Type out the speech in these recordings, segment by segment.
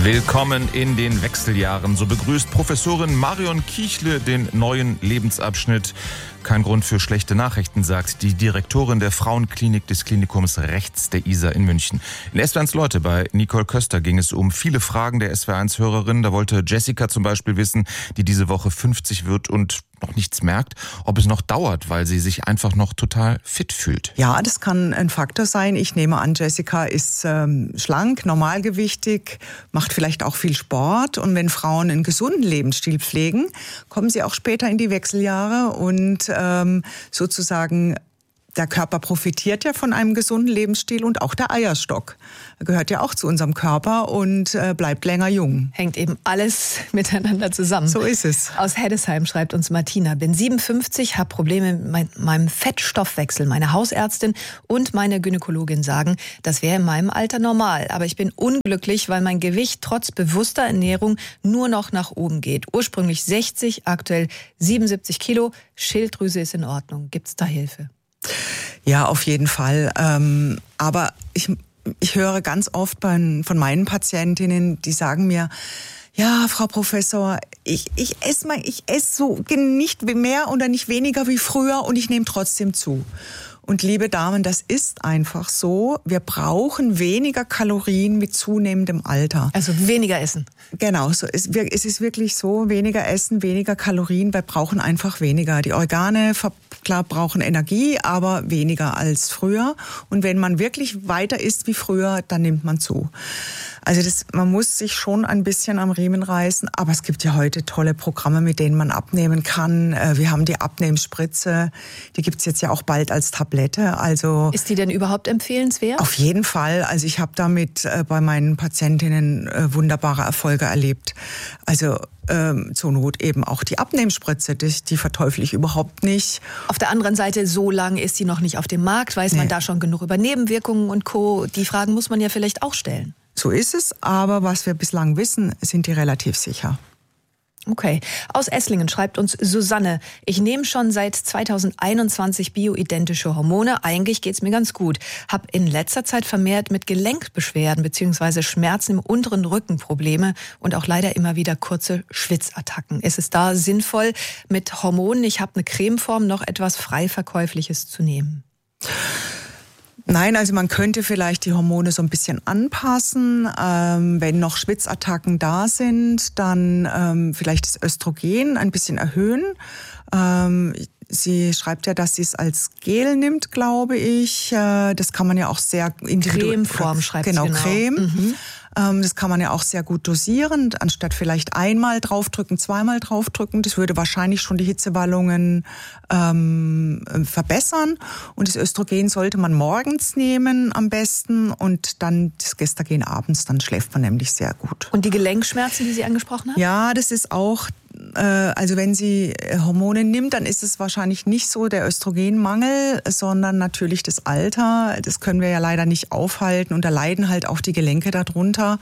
Willkommen in den Wechseljahren. So begrüßt Professorin Marion Kiechle den neuen Lebensabschnitt. Kein Grund für schlechte Nachrichten, sagt die Direktorin der Frauenklinik des Klinikums Rechts der Isar in München. In SWR1 Leute bei Nicole Köster ging es um viele Fragen der SWR1-Hörerin. Da wollte Jessica zum Beispiel wissen, die diese Woche 50 wird und noch nichts merkt, ob es noch dauert, weil sie sich einfach noch total fit fühlt. Ja, das kann ein Faktor sein. Ich nehme an, Jessica ist schlank, normalgewichtig, macht vielleicht auch viel Sport. Und wenn Frauen einen gesunden Lebensstil pflegen, kommen sie auch später in die Wechseljahre und sozusagen der Körper profitiert ja von einem gesunden Lebensstil und auch der Eierstock gehört ja auch zu unserem Körper und bleibt länger jung. Hängt eben alles miteinander zusammen. So ist es. Aus Heddesheim schreibt uns Martina: Bin 57, habe Probleme mit meinem Fettstoffwechsel. Meine Hausärztin und meine Gynäkologin sagen, das wäre in meinem Alter normal. Aber ich bin unglücklich, weil mein Gewicht trotz bewusster Ernährung nur noch nach oben geht. Ursprünglich 60, aktuell 77 Kilo. Schilddrüse ist in Ordnung. Gibt's da Hilfe? Ja, auf jeden Fall. Aber ich höre ganz oft von meinen Patientinnen, die sagen mir: Ja, Frau Professor, ich esse so nicht mehr oder nicht weniger wie früher und ich nehme trotzdem zu. Und liebe Damen, das ist einfach so. Wir brauchen weniger Kalorien mit zunehmendem Alter. Also weniger essen. Genau, so es ist wirklich so, weniger essen, weniger Kalorien. Wir brauchen einfach weniger. Die Organe, klar, brauchen Energie, aber weniger als früher. Und wenn man wirklich weiter isst wie früher, dann nimmt man zu. Also man muss sich schon ein bisschen am Riemen reißen, aber es gibt ja heute tolle Programme, mit denen man abnehmen kann. Wir haben die Abnehmspritze, die gibt's jetzt ja auch bald als Tablette. Also ist die denn überhaupt empfehlenswert? Auf jeden Fall. Also ich habe damit bei meinen Patientinnen wunderbare Erfolge erlebt. Also zur Not eben auch die Abnehmspritze, die verteufel ich überhaupt nicht. Auf der anderen Seite, so lange ist die noch nicht auf dem Markt. Weiß man da schon genug über Nebenwirkungen und Co.? Die Fragen muss man ja vielleicht auch stellen. So ist es, aber was wir bislang wissen, sind die relativ sicher. Okay. Aus Esslingen schreibt uns Susanne: Ich nehme schon seit 2021 bioidentische Hormone. Eigentlich geht's mir ganz gut. Hab in letzter Zeit vermehrt mit Gelenkbeschwerden bzw. Schmerzen im unteren Rücken Probleme und auch leider immer wieder kurze Schwitzattacken. Ist es da sinnvoll, mit Hormonen, ich habe eine Cremeform, noch etwas frei Verkäufliches zu nehmen? Nein, also man könnte vielleicht die Hormone so ein bisschen anpassen. Wenn noch Schwitzattacken da sind, dann vielleicht das Östrogen ein bisschen erhöhen. Sie schreibt ja, dass sie es als Gel nimmt, glaube ich. Das kann man ja auch sehr individuell. Cremeform schreibt sie. Genau, Creme. Das kann man ja auch sehr gut dosieren, anstatt vielleicht einmal draufdrücken, zweimal draufdrücken. Das würde wahrscheinlich schon die Hitzewallungen verbessern. Und das Östrogen sollte man morgens nehmen am besten und dann das Gestagen abends, dann schläft man nämlich sehr gut. Und die Gelenkschmerzen, die Sie angesprochen haben? Ja, das ist auch, also wenn sie Hormone nimmt, dann ist es wahrscheinlich nicht so der Östrogenmangel, sondern natürlich das Alter. Das können wir ja leider nicht aufhalten und da leiden halt auch die Gelenke darunter.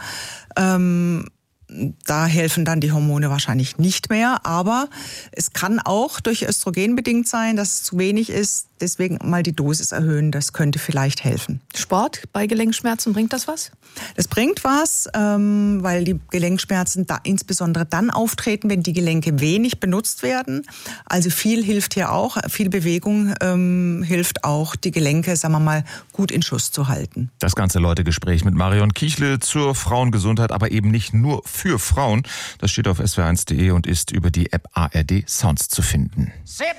Da helfen dann die Hormone wahrscheinlich nicht mehr, aber es kann auch durch Östrogen bedingt sein, dass es zu wenig ist. Deswegen mal die Dosis erhöhen, das könnte vielleicht helfen. Sport bei Gelenkschmerzen, bringt das was? Das bringt was, weil die Gelenkschmerzen insbesondere dann auftreten, wenn die Gelenke wenig benutzt werden. Also viel hilft hier auch, viel Bewegung hilft auch, die Gelenke, sagen wir mal, gut in Schuss zu halten. Das ganze Leute-Gespräch mit Marion Kiechle zur Frauengesundheit, aber eben nicht nur für Frauen. Das steht auf swr1.de und ist über die App ARD Sounds zu finden.